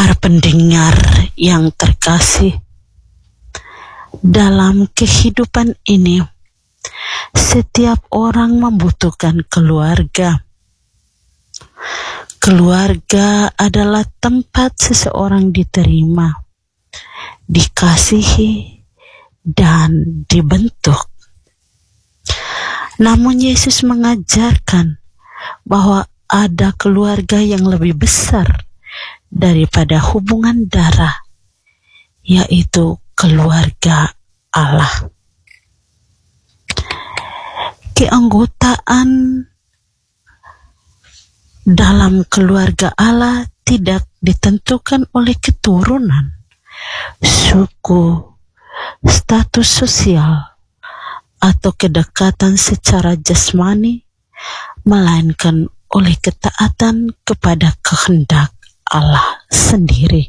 Para pendengar yang terkasih, dalam kehidupan ini, setiap orang membutuhkan keluarga. Keluarga adalah tempat seseorang diterima, dikasihi, dan dibentuk. Namun Yesus mengajarkan bahwa ada keluarga yang lebih besar daripada hubungan darah, yaitu keluarga Allah. Keanggotaan dalam keluarga Allah tidak ditentukan oleh keturunan, suku, status sosial, atau kedekatan secara jasmani, melainkan oleh ketaatan kepada kehendak Allah sendiri.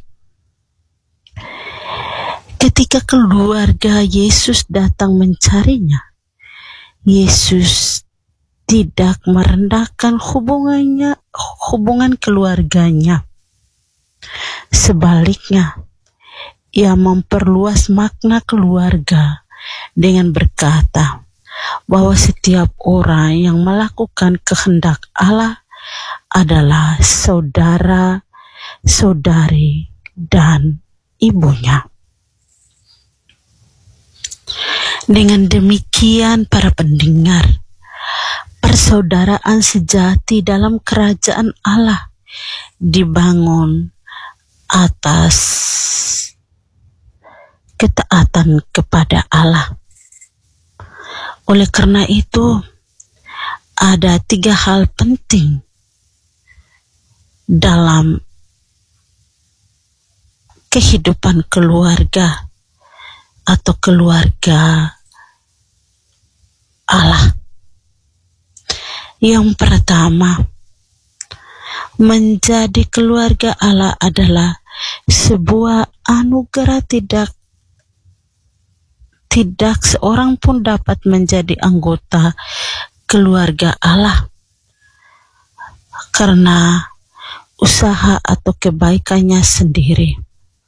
Ketika keluarga Yesus datang mencarinya, Yesus tidak merendahkan hubungan keluarganya. Sebaliknya, ia memperluas makna keluarga dengan berkata bahwa setiap orang yang melakukan kehendak Allah adalah saudara, saudari, dan ibunya. Dengan demikian, para pendengar, persaudaraan sejati dalam kerajaan Allah dibangun atas ketaatan kepada Allah. Oleh karena itu, ada 3 hal penting dalam kehidupan keluarga atau keluarga Allah. Yang pertama, menjadi keluarga Allah adalah sebuah anugerah. Tidak seorang pun dapat menjadi anggota keluarga Allah karena usaha atau kebaikannya sendiri.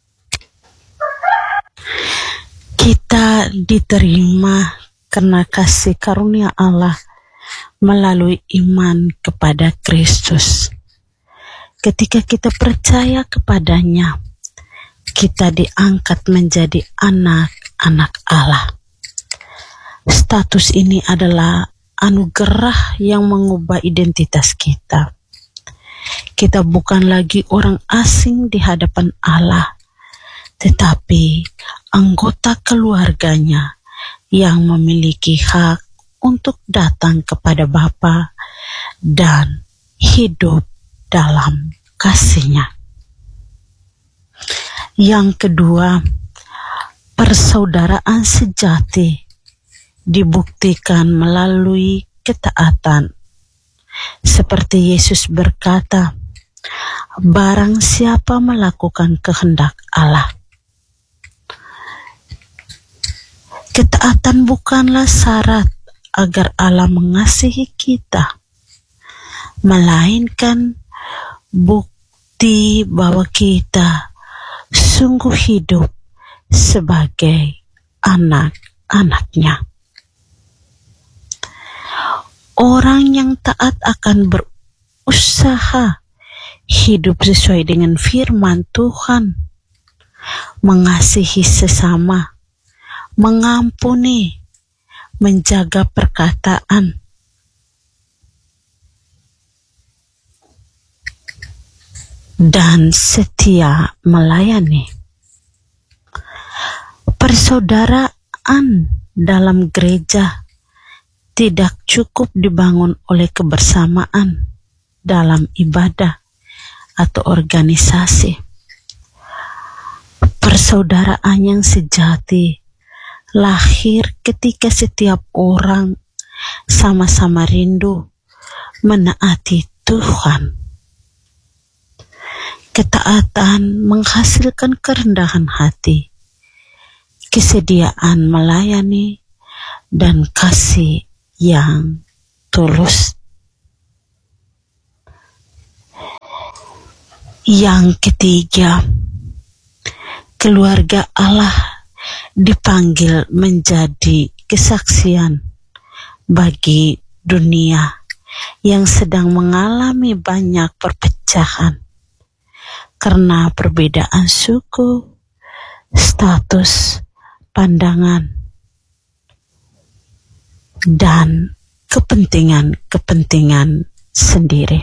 Kita diterima karena kasih karunia Allah melalui iman kepada Kristus. Ketika kita percaya kepadanya, kita diangkat menjadi anak-anak Allah. Status ini adalah anugerah yang mengubah identitas kita. Kita bukan lagi orang asing di hadapan Allah, tetapi anggota keluarganya yang memiliki hak untuk datang kepada Bapa dan hidup dalam kasih-Nya. Yang kedua, persaudaraan sejati dibuktikan melalui ketaatan. Seperti Yesus berkata, barang siapa melakukan kehendak Allah. Ketaatan bukanlah syarat agar Allah mengasihi kita, melainkan bukti bahwa kita sungguh hidup sebagai anak-anak-Nya. Orang yang taat akan berusaha hidup sesuai dengan firman Tuhan, mengasihi sesama, mengampuni, menjaga perkataan, dan setia melayani. Persaudaraan dalam gereja tidak cukup dibangun oleh kebersamaan dalam ibadah atau organisasi. Persaudaraan yang sejati lahir ketika setiap orang sama-sama rindu menaati Tuhan. Ketaatan menghasilkan kerendahan hati, kesediaan melayani, dan kasih yang tulus. Yang ketiga, keluarga Allah dipanggil menjadi kesaksian bagi dunia yang sedang mengalami banyak perpecahan karena perbedaan suku, status, pandangan, dan kepentingan sendiri.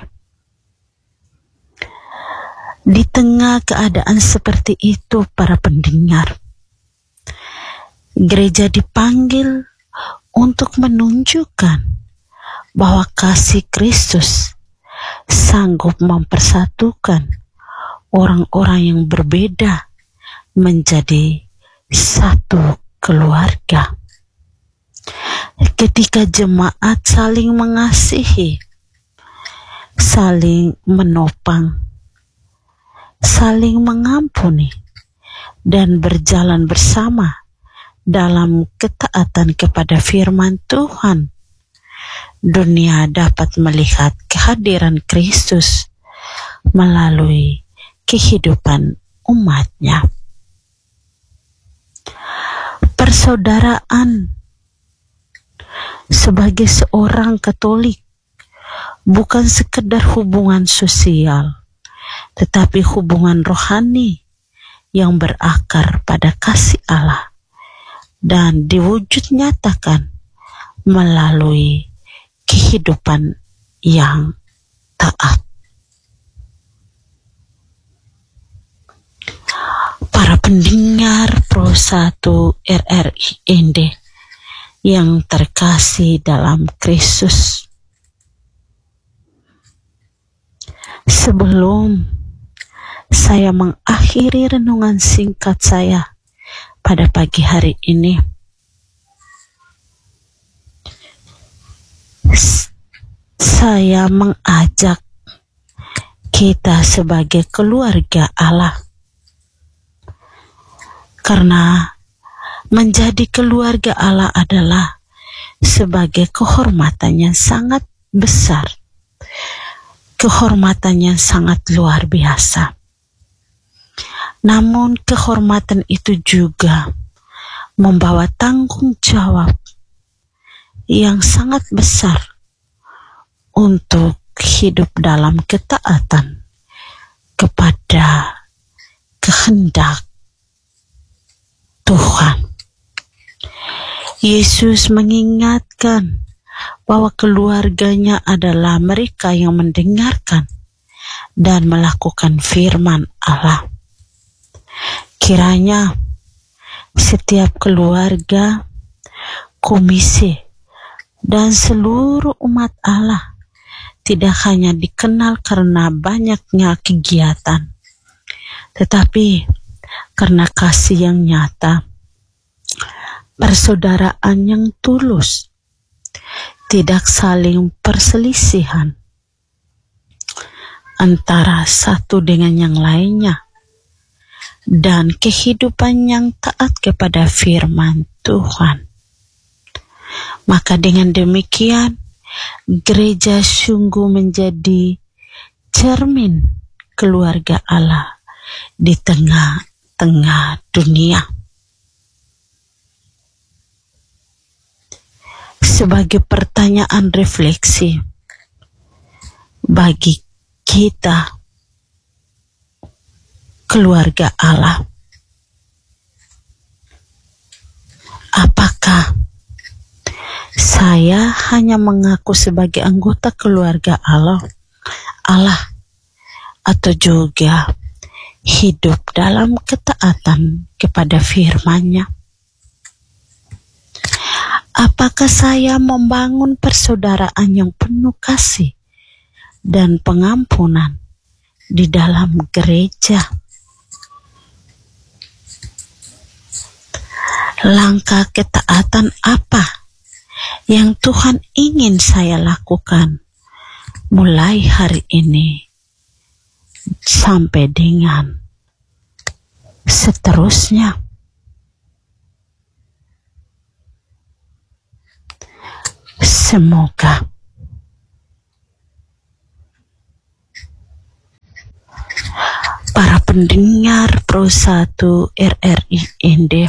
Di tengah keadaan seperti itu, para pendengar, gereja dipanggil untuk menunjukkan bahwa kasih Kristus sanggup mempersatukan orang-orang yang berbeda menjadi satu keluarga. Ketika jemaat saling mengasihi, saling menopang, saling mengampuni, dan berjalan bersama dalam ketaatan kepada firman Tuhan, dunia dapat melihat kehadiran Kristus melalui kehidupan umatnya. Persaudaraan sebagai seorang Katolik bukan sekedar hubungan sosial, tetapi hubungan rohani yang berakar pada kasih Allah dan diwujud nyatakan melalui kehidupan yang taat. Para pendengar Pro 1 RRI ND yang terkasih dalam Kristus, sebelum saya mengakhiri renungan singkat saya pada pagi hari ini, saya mengajak kita sebagai keluarga Allah, karena menjadi keluarga Allah adalah sebagai kehormatan yang sangat besar, kehormatan yang sangat luar biasa. Namun kehormatan itu juga membawa tanggung jawab yang sangat besar untuk hidup dalam ketaatan kepada kehendak Tuhan. Yesus mengingatkan bahwa keluarganya adalah mereka yang mendengarkan dan melakukan firman Allah. Kiranya setiap keluarga, komisi, dan seluruh umat Allah tidak hanya dikenal karena banyaknya kegiatan, tetapi karena kasih yang nyata, persaudaraan yang tulus, tidak saling perselisihan antara satu dengan yang lainnya, dan kehidupan yang taat kepada firman Tuhan. Maka dengan demikian, gereja sungguh menjadi cermin keluarga Allah di tengah-tengah dunia. Sebagai pertanyaan refleksi bagi kita, keluarga Allah, apakah saya hanya mengaku sebagai anggota keluarga Allah, atau juga hidup dalam ketaatan kepada firman-Nya? Apakah saya membangun persaudaraan yang penuh kasih dan pengampunan di dalam gereja? Langkah ketaatan apa yang Tuhan ingin saya lakukan mulai hari ini sampai dengan seterusnya? Semoga para pendengar Pro 1 RRI ND.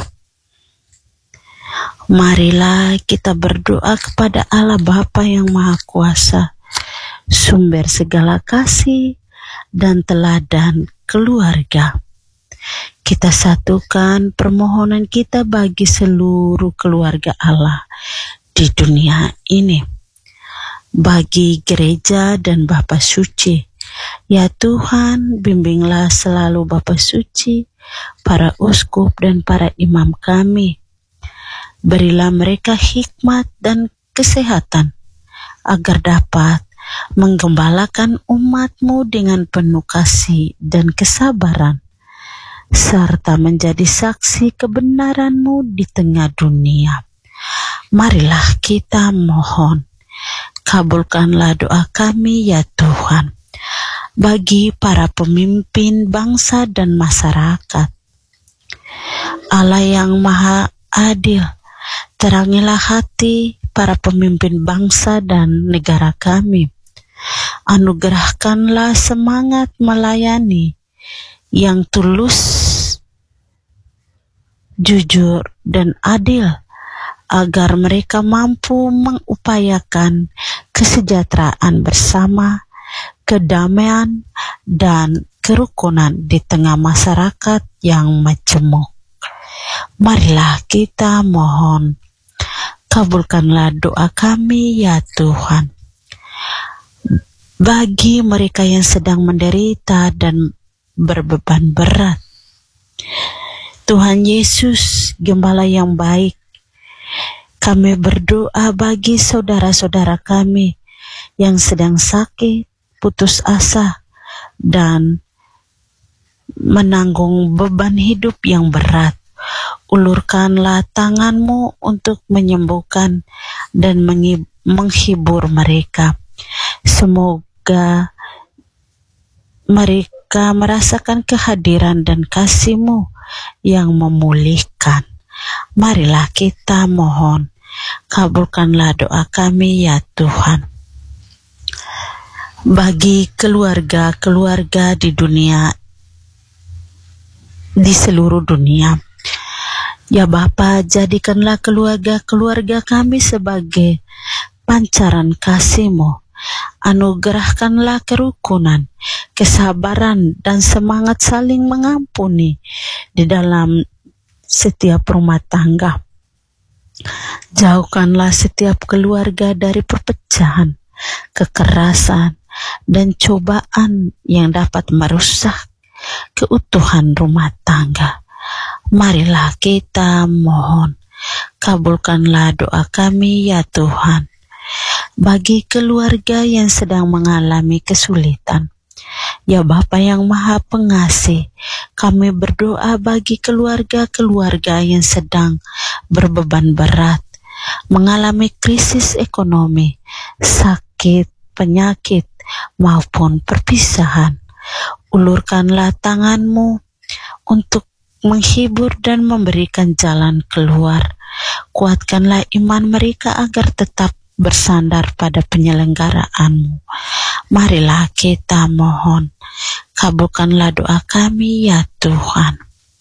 Marilah kita berdoa kepada Allah Bapa yang Maha Kuasa, sumber segala kasih dan teladan keluarga. Kita satukan permohonan kita bagi seluruh keluarga Allah di dunia ini. Bagi gereja dan Bapa Suci, ya Tuhan, bimbinglah selalu Bapa Suci, para uskup dan para imam kami. Berilah mereka hikmat dan kesehatan, agar dapat menggembalakan umat-Mu dengan penuh kasih dan kesabaran, serta menjadi saksi kebenaran-Mu di tengah dunia. Marilah kita mohon, kabulkanlah doa kami ya Tuhan, bagi para pemimpin bangsa dan masyarakat. Allah yang Maha Adil, terangilah hati para pemimpin bangsa dan negara kami. Anugerahkanlah semangat melayani yang tulus, jujur, dan adil, agar mereka mampu mengupayakan kesejahteraan bersama, kedamaian, dan kerukunan di tengah masyarakat yang majemuk. Marilah kita mohon, kabulkanlah doa kami ya Tuhan, bagi mereka yang sedang menderita dan berbeban berat. Tuhan Yesus, Gembala yang baik, kami berdoa bagi saudara-saudara kami yang sedang sakit, putus asa, dan menanggung beban hidup yang berat. Ulurkanlah tangan-Mu untuk menyembuhkan dan menghibur mereka. Semoga mereka merasakan kehadiran dan kasih-Mu yang memulihkan. Marilah kita mohon, kabulkanlah doa kami ya Tuhan. Bagi keluarga-keluarga di dunia, di seluruh dunia, ya Bapa, jadikanlah keluarga-keluarga kami sebagai pancaran kasih-Mu. Anugerahkanlah kerukunan, kesabaran, dan semangat saling mengampuni di dalam setiap rumah tangga. Jauhkanlah setiap keluarga dari perpecahan, kekerasan, dan cobaan yang dapat merusak keutuhan rumah tangga. Marilah kita mohon, kabulkanlah doa kami ya Tuhan, bagi keluarga yang sedang mengalami kesulitan. Ya Bapa yang Maha Pengasih, kami berdoa bagi keluarga-keluarga yang sedang berbeban berat, mengalami krisis ekonomi, sakit, penyakit, maupun perpisahan. Ulurkanlah tangan-Mu untuk menghibur dan memberikan jalan keluar. Kuatkanlah iman mereka agar tetap bersandar pada penyelenggaraan-Mu. Marilah kita mohon, kabulkanlah doa kami ya Tuhan.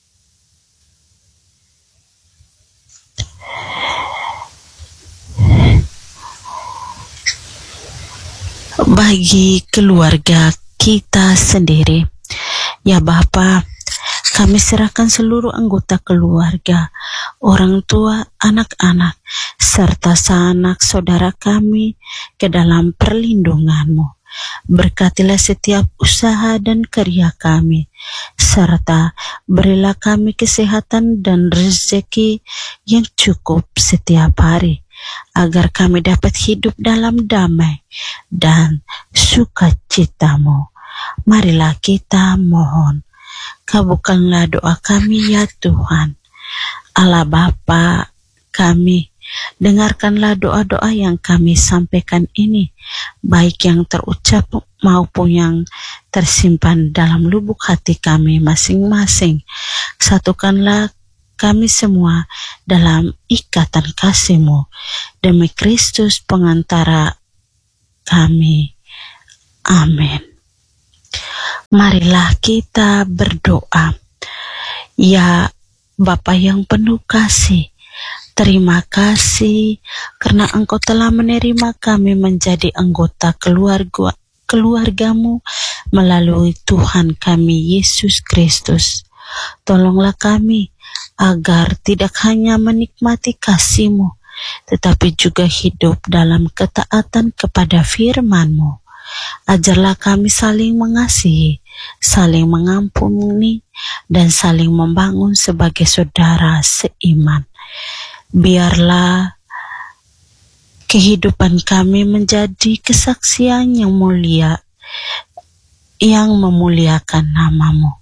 Bagi keluarga kita sendiri, ya Bapa, kami serahkan seluruh anggota keluarga, orang tua, anak-anak, serta sanak saudara kami ke dalam perlindungan-Mu. Berkatilah setiap usaha dan karya kami, serta berilah kami kesehatan dan rezeki yang cukup setiap hari, agar kami dapat hidup dalam damai dan sukacita-Mu. Marilah kita mohon, kabulkanlah doa kami ya Tuhan. Allah Bapa kami, dengarkanlah doa-doa yang kami sampaikan ini, baik yang terucap maupun yang tersimpan dalam lubuk hati kami masing-masing. Satukanlah kami semua dalam ikatan kasih-Mu, demi Kristus pengantara kami. Amin. Marilah kita berdoa. Ya Bapa yang penuh kasih, terima kasih karena Engkau telah menerima kami menjadi anggota keluargamu melalui Tuhan kami Yesus Kristus. Tolonglah kami agar tidak hanya menikmati kasih-Mu, tetapi juga hidup dalam ketaatan kepada firman-Mu. Ajarlah kami saling mengasihi, saling mengampuni, dan saling membangun sebagai saudara seiman. Biarlah kehidupan kami menjadi kesaksian yang mulia, yang memuliakan nama-Mu.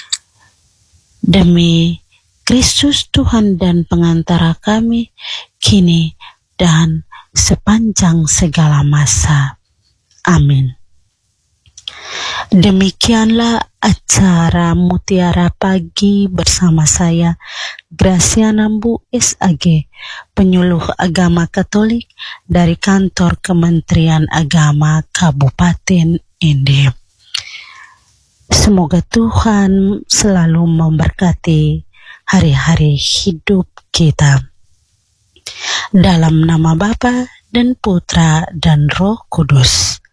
Demi Kristus Tuhan dan pengantara kami, kini dan sepanjang segala masa. Amin. Demikianlah acara Mutiara Pagi bersama saya, Graciana Mbu SAG, penyuluh agama Katolik dari kantor Kementerian Agama Kabupaten Ende. Semoga Tuhan selalu memberkati hari-hari hidup kita. Dalam nama Bapa dan Putra dan Roh Kudus.